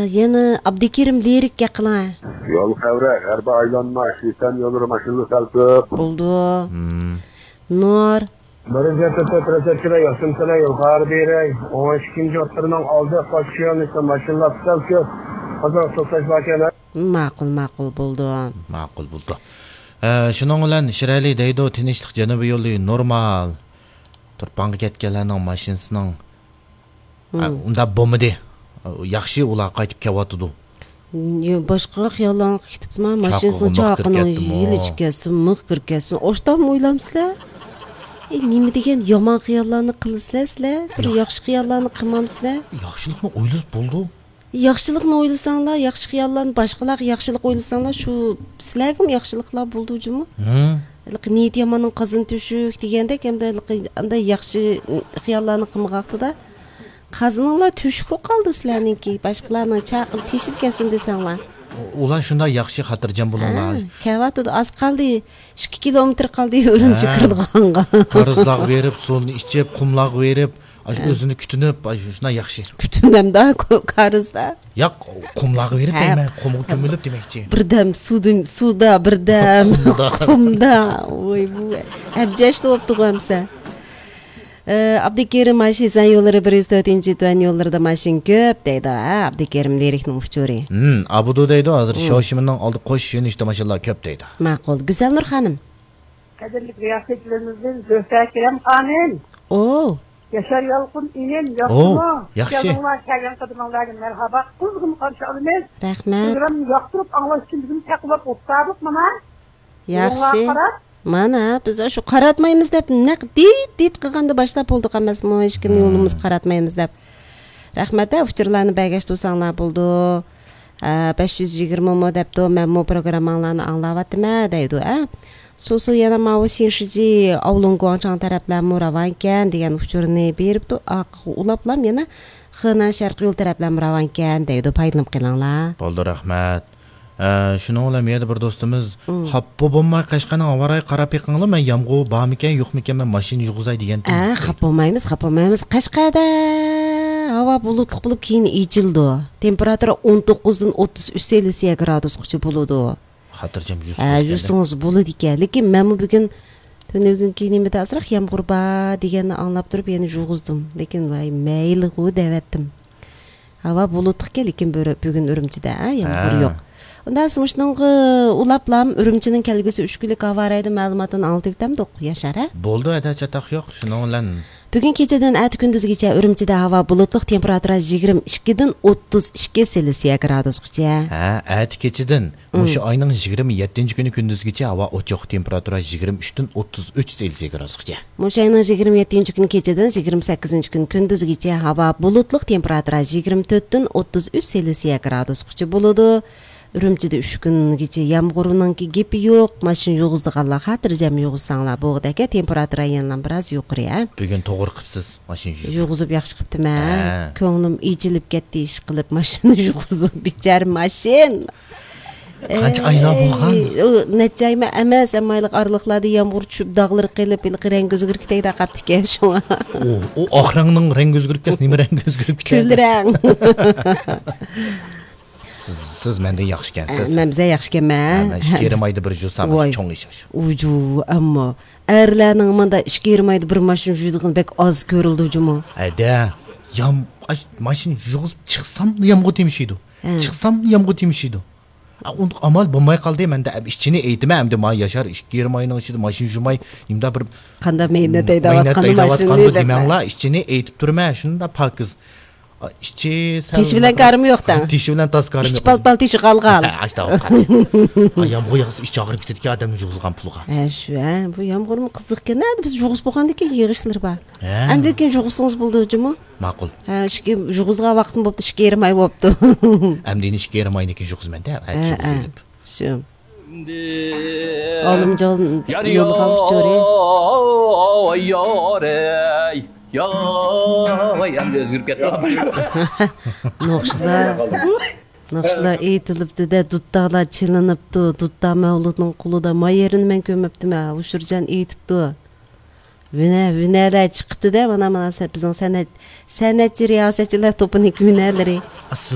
Yeni Abdikerim lirikka qılan. Yol kavrak, harba aylanma, şeytan yolları maşınlı saltıp. Buldu. Nur. Birinci tepetrezekine yaşım sana yukarı direy. 12. oturunun aldı kaçıyor işte maşınla saltıp. Hazır sosyal bakana. Ma'qul buldu. Ma'qul buldu. Şunun bilan Shirali deydi, tinchlik Janubiy yo'li normal. Turpanga ketganlarning mashinasining unda bo'lmadi. Yaxshi ular qaytib kelyapti. Boshqa xiyollarni ketibman, mashinasini chaqini yilichkasin, mix kirkasin. Oshdan o'ylamsizlar? Nima degan yomon xiyollarni qilasizlar? Bir yaxshi xiyollarni qilmamsizlar? Yaxshilikni o'ylab bo'ldi. Yaxshilikni o'ylasanglar, yaxshi xiyollarni boshqalar yaxshilik o'ylasanglar, shu sizlarga ham yaxshiliklar bo'ldimi? Niyat yomonning qazin tushuk degandek, hamda anday yaxshi xiyollarni qilmaqda. Qazininglar tushib qoldi sizlarningki, boshqalarning chaqib teshilkasin desanglar. Ular shunda yaxshi xotirjam bo'linglar. Kavatida az qoldi, 2 kilometr qoldi Urumchi kirdiganga. Qarzlaq berib, suvni ichib, qumlaq berib, o'zini kutinib, shuna yaxshi. Kutinamda qarzda. Yo'q, qumlaq berib deyman, qumga ko'milib demakchi. Birdam suvda, birdam qumda. Voy bu abjash bo'libdi qo'msa. Abdikerim mashin yo'llari 104-tuan yo'llarida mashin ko'p deydi. Abdikerim lirikning uchuri. Abudu deydi, hozir Shoshimning oldi qo'shish yo'nishda mashallah ko'p deydi. Ma'qul. Güzelnur xonim. Kadirli riyosetlerimizin Zöhra Kerem Hanım. Yaşar Yalkın inen yapma. Yaxshi. Yanıma kelgen kadınlarla merhaba. Kızgın karşı alınız. Rahmat. Programı yaktırıp anlaş için bizim takıp otadık mı lan? Yaxshi. Mana biz shu qaratmaymiz deb naq dit qilganda boshlab bo'ldik emasmi? Hech kimni yo'limiz qaratmaymiz deb. Rahmat, uchurlarni bagashda o'sanglar bo'ldi. 520 mo debdi, men bu programmalarni anglayaptimi deydi, So'su yana ma Shinshiji Avlonguanchang taraflarni ravon ekan degan uchurni beribdi. Ulablam yana Xina Sharqiy yo'l taraflarni ravon ekan deydi. Foydalanib qilinglar. Bo'ldi, rahmat. Shuni o'ylamaydi bir do'stimiz, xappo bo'lmay Qashqarning avaray qarab yiqinglar, men yomg'ir bormikan, yo'qmikan, men mashina yug'izay degan. Xapolmaymiz. Qashqarda havo bulutli bo'lib keyin ichildi. Temperatura 19 dan 33 Selsiya gradusgacha bo'ladi. Xotirjam yursangiz bo'ladi ekan, lekin men bugun tunugun kiyimimda azroq yomg'ir bor deganni anglab turib yana yug'izdim. Lekin voy mayli ku devatdim. Havo bulutli, lekin bugun Urumchida yomg'ir yo'q. Ondan sonra şunun ulaplam Urumchining kelgusi 3 kunlik avariyada ma'lumotini olib Yashar. Bo'ldi, chatoq yo'q, shuni bilan. Bugun kechadan ati kunduzgacha Urumchida havo bulutli, temperatura 22 dan 32 Selsiya gradusgacha. Ati kechadan o'sha oyning 27-kuni kunduzgacha havo ochiq, temperatura 23 dan 33 Selsiya gradusgacha. O'sha oyning 27-kuni kechadan 28-kun kunduzgacha havo bulutli, temperatura 24 dan 33 Selsiya gradusgacha bo'ladi. Urumchida 3 kungacha yomg'irninki gepi yo'q, mashin yug'izdiganlar xotirjam yug'izsanglar bo'g'daka temperatura yana biroz yuqori. Bugun to'g'ri qilibsiz, mashin yug'izib yaxshi qilibdim. Ko'nglim echilib ketdi ish qilib mashina yug'izib bichar mashin. Qancha oylar bo'lgan? Necha oyma emas, amaylik oraliqlarda yomg'ir tushib, dog'lar qilib, rang o'zgarib ketayda qapti ekan shunga. O oxrangning rang o'zgarib ketsa, nima rang o'zgarib ketadi? Kul rang. Siz mendan yaxshi ekansiz. Men biza yaxshi ekanman. Men 2 oyda bir jusam cho'ng ish. Uju, ammo erlarning menda 2 oyda bir mashin yuzdig'in bek oz ko'rildi-jumi. Mashin yug'izib chiqsam yomg'ir temishiydi. Chiqsam yomg'ir temishiydi. Unda amal bo'lmay qoldi. Menda ishchini aytmam, endi men Yashar 2 oyning ichida mashin yumay, imda bir qanday mehnat aytayotgan demanglar, ishchini aytib turman, shunda pokiz. İşçi sen tiş bilan karımı yo'qdan. Tiş bilan taskarım yo'q. İş palpal tishi qalqal. Ashta. Yomg'ir yog'sa ish chaqirib ketadigan odamni yug'izgan pulga. Shu, bu yomg'irmi qiziq ekan. Biz yug'iz bo'lgandan yig'ishlar bor. Endi keyin yug'izsangiz bo'ldi-jimi? Ma'qul. Ishga yug'izga vaqtim bo'pti, 2 oy bo'pti. Endi 2 oydan keyin yug'izmanda, Shu. Olimjon yo'lga uchori. Ya, vay endi o'zgarib ketdi. Naqshlar aytilibdi-da, duttaqlar chilinibdi, dutta Mavludning qulida mayerini men ko'mibdim, Ushurjon aytibdi. Vinalar chiqibdi-da, mana bizning san'atchi riyosatchilar to'pining vinalari.